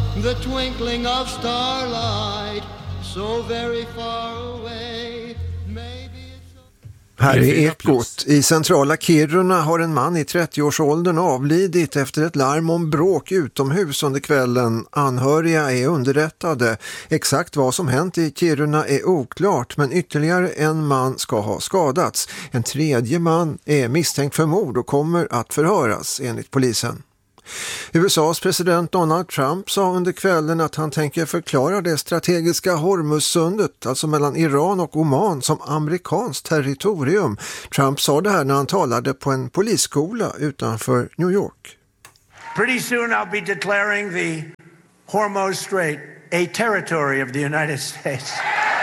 the twinkling of starlight, so very far away. Här är Ekot. I centrala Kiruna har en man i 30-årsåldern avlidit efter ett larm om bråk utomhus under kvällen. Anhöriga är underrättade. Exakt vad som hänt i Kiruna är oklart, men ytterligare en man ska ha skadats. En tredje man är misstänkt för mord och kommer att förhöras enligt polisen. USAs president Donald Trump sa under kvällen att han tänker förklara det strategiska Hormuzsundet, alltså mellan Iran och Oman, som amerikanskt territorium. Trump sa det här när han talade på en polisskola utanför New York. Pretty soon I'll be declaring the Hormuz Strait a territory of the United States.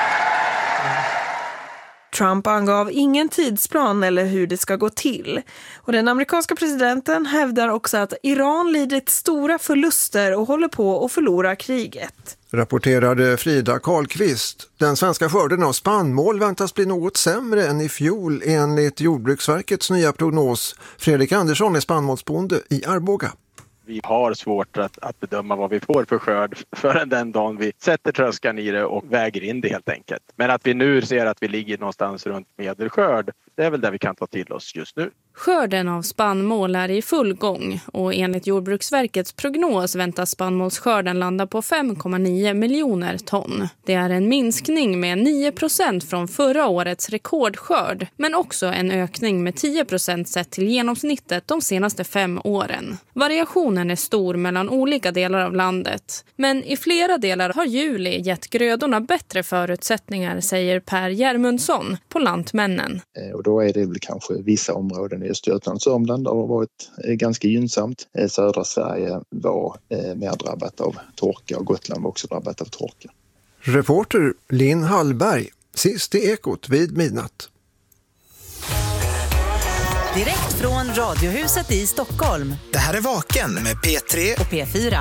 Trump angav ingen tidsplan eller hur det ska gå till. Och den amerikanska presidenten hävdar också att Iran lidit stora förluster och håller på att förlora kriget. Rapporterade Frida Karlqvist. Den svenska skörden av spannmål väntas bli något sämre än i fjol enligt Jordbruksverkets nya prognos. Fredrik Andersson är spannmålsbonde i Arboga. Vi har svårt att bedöma vad vi får för skörd förrän den dagen vi sätter tröskan i det och väger in det helt enkelt. Men att vi nu ser att vi ligger någonstans runt medelskörd, det är väl det vi kan ta till oss just nu. Skörden av spannmål är i full gång och enligt Jordbruksverkets prognos väntas spannmålsskörden landa på 5,9 miljoner ton. Det är en minskning med 9% från förra årets rekordskörd, men också en ökning med 10% sett till genomsnittet de senaste 5 åren. Variationen är stor mellan olika delar av landet, men i flera delar har juli gett grödorna bättre förutsättningar, säger Per Järmundsson på Lantmännen. Och då är det väl kanske vissa områden i Östergötland och Sörmland där det har varit ganska gynnsamt. Södra Sverige var mer drabbat av torka och Gotland var också drabbat av torka. Reporter Linn Hallberg, sist i Ekot vid midnatt. Direkt från Radiohuset i Stockholm. Det här är Vaken med P3 och P4.